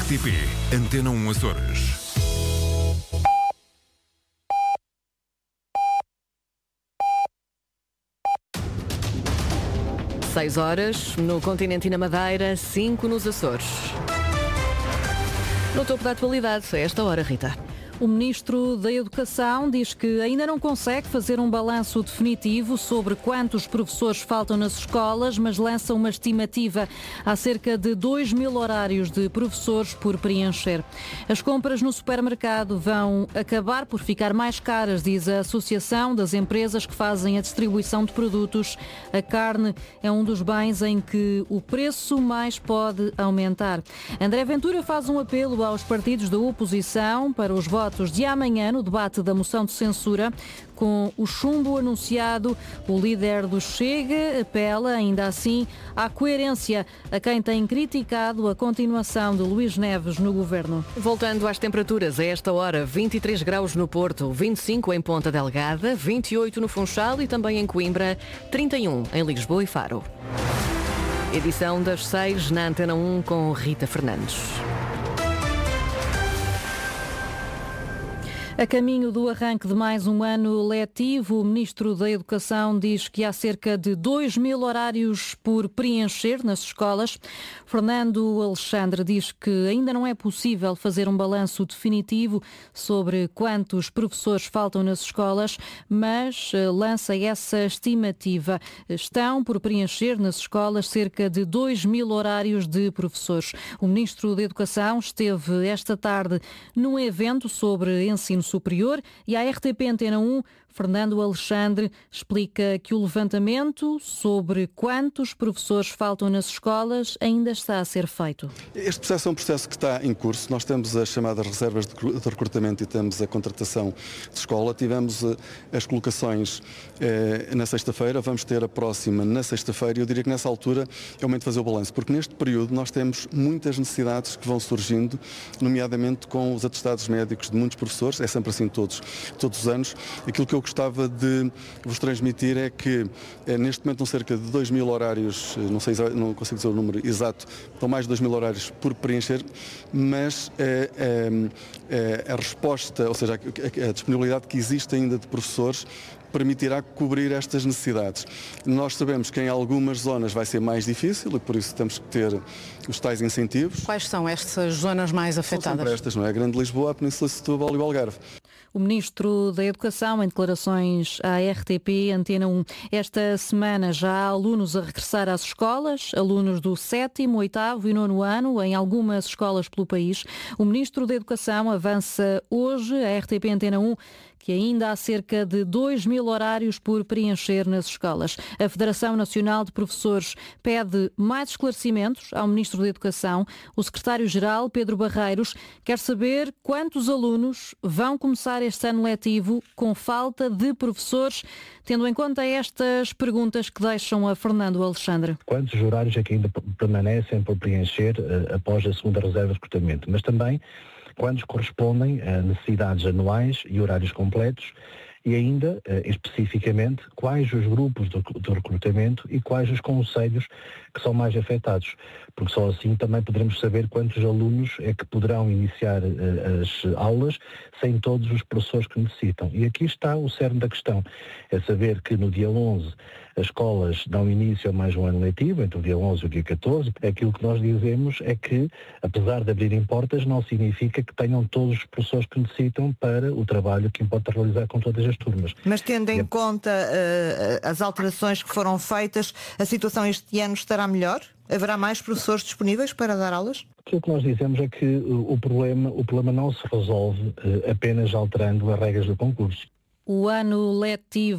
RTP Antena 1 Açores. Seis horas no continente e na Madeira, 5 nos Açores. No topo da atualidade, a esta hora, Rita. O Ministro da Educação diz que ainda não consegue fazer um balanço definitivo sobre quantos professores faltam nas escolas, mas lança uma estimativa. Há cerca de 2.000 horários de professores por preencher. As compras no supermercado vão acabar por ficar mais caras, diz a Associação das Empresas que fazem a distribuição de produtos. A carne é um dos bens em que o preço mais pode aumentar. André Ventura faz um apelo aos partidos da oposição para os votos de amanhã no debate da moção de censura. Com o chumbo anunciado, o líder do Chega apela, ainda assim, à coerência a quem tem criticado a continuação de Luís Neves no governo. Voltando às temperaturas, a esta hora, 23 graus no Porto, 25 em Ponta Delgada, 28 no Funchal e também em Coimbra, 31 em Lisboa e Faro. Edição das 6 na Antena 1 com Rita Fernandes. A caminho do arranque de mais um ano letivo, o Ministro da Educação diz que há cerca de 2.000 horários por preencher nas escolas. Fernando Alexandre diz que ainda não é possível fazer um balanço definitivo sobre quantos professores faltam nas escolas, mas lança essa estimativa. Estão por preencher nas escolas cerca de 2.000 horários de professores. O Ministro da Educação esteve esta tarde num evento sobre ensino superior e a RTP Antena 1, Fernando Alexandre explica que o levantamento sobre quantos professores faltam nas escolas ainda está a ser feito. Este processo é um processo que está em curso. Nós temos as chamadas reservas de recrutamento e temos a contratação de escola. Tivemos as colocações na sexta-feira, vamos ter a próxima na sexta-feira e eu diria que nessa altura é o momento de fazer o balanço, porque neste período nós temos muitas necessidades que vão surgindo, nomeadamente com os atestados médicos de muitos professores, é sempre assim todos os anos. Aquilo que eu gostava de vos transmitir é que neste momento são cerca de 2.000 horários, não consigo dizer o número exato, estão mais de 2.000 horários por preencher, mas a resposta, ou seja, a disponibilidade que existe ainda de professores permitirá cobrir estas necessidades. Nós sabemos que em algumas zonas vai ser mais difícil e por isso temos que ter os tais incentivos. Quais são estas zonas mais afetadas? São sempre estas, não é? A Grande Lisboa, a Península de Setúbal e o Algarve. O Ministro da Educação, em declarações à RTP Antena 1. Esta semana já há alunos a regressar às escolas, alunos do 7º, 8º e 9º ano, em algumas escolas pelo país. O Ministro da Educação avança hoje, à RTP Antena 1, que ainda há cerca de 2.000 horários por preencher nas escolas. A Federação Nacional de Professores pede mais esclarecimentos ao Ministro da Educação. O Secretário-Geral, Pedro Barreiros, quer saber quantos alunos vão começar este ano letivo com falta de professores, tendo em conta estas perguntas que deixam a Fernando Alexandre. Quantos horários é que ainda permanecem por preencher após a segunda reserva de recrutamento, mas também quantos correspondem a necessidades anuais e horários completos e ainda, especificamente, quais os grupos de recrutamento e quais os concelhos que são mais afetados, porque só assim também poderemos saber quantos alunos é que poderão iniciar as aulas sem todos os professores que necessitam. E aqui está o cerne da questão, é saber que no dia 11 as escolas dão início a mais um ano letivo, entre o dia 11 e o dia 14. Aquilo que nós dizemos é que, apesar de abrirem portas, não significa que tenham todos os professores que necessitam para o trabalho que importa realizar com todas as turmas. Mas tendo em conta as alterações que foram feitas, a situação este ano estará melhor? Haverá mais professores disponíveis para dar aulas? Aquilo que nós dizemos é que o problema não se resolve apenas alterando as regras do concurso. O ano letivo